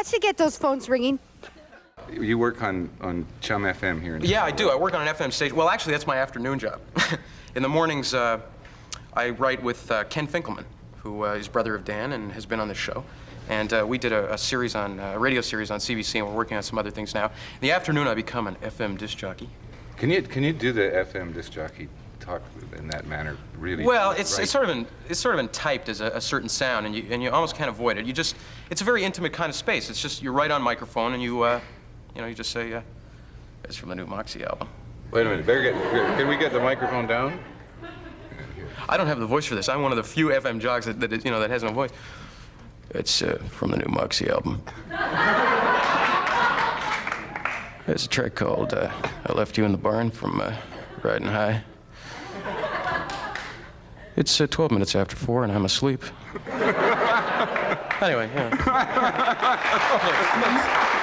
to get those phones ringing. You work on Chum FM here in Yeah, I do. I work on an FM station. Well, actually, that's my afternoon job. In the mornings, I write with Ken Finkelman, who is brother of Dan and has been on this show. And we did a series on, a radio series on CBC, and we're working on some other things now. In the afternoon, I become an FM disc jockey. Can you do the FM disc jockey talk in that manner, really? Well, it's sort of been typed as a certain sound, and you almost can't avoid it. It's a very intimate kind of space. It's just, you're right on microphone, and you just say, it's from the new Moxie album. Wait a minute, can we get the microphone down? I don't have the voice for this. I'm one of the few FM jocks that has no voice. It's from the new Moxie album. There's a track called I Left You in the Barn from Riding High. It's 12 minutes after 4 and I'm asleep. Anyway, yeah.